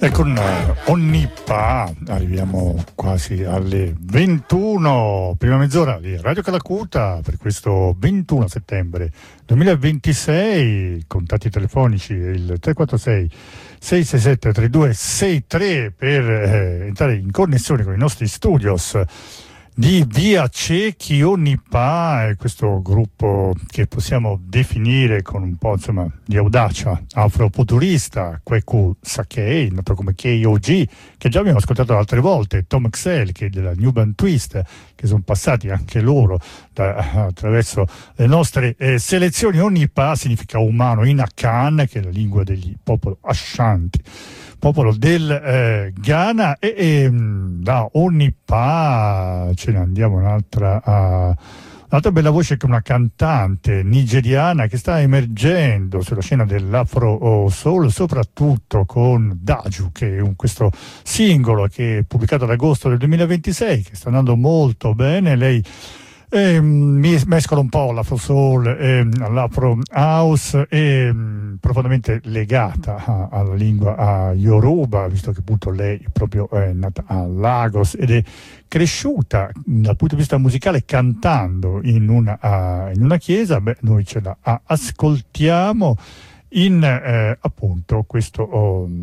E con Onnipa arriviamo quasi alle 21, prima mezz'ora di Radio Calacuta per questo 21 settembre 2026. Contatti telefonici il 346 667 3263 per entrare in connessione con i nostri studios di Via Cecchi. Onnipa è questo gruppo che possiamo definire con un po' insomma di audacia afrofuturista, Kweku Sakei, noto come KOG, che già abbiamo ascoltato altre volte, Tom Xell, che è della New Band Twist, che sono passati anche loro attraverso le nostre selezioni. Onnipa significa umano in Akan, che è la lingua degli popolo Ashanti, popolo del Ghana, e da Onnipa ce ne andiamo un'altra bella voce, che è una cantante nigeriana che sta emergendo sulla scena dell'afro soul, soprattutto con Daju, che è questo singolo che è pubblicato ad agosto del 2026, che sta andando molto bene. Lei mi mescola un po' l'afro soul all'afro house, e profondamente legata alla lingua Yoruba, visto che appunto lei proprio è nata a Lagos ed è cresciuta dal punto di vista musicale cantando in una chiesa. Noi ce la ascoltiamo in appunto questo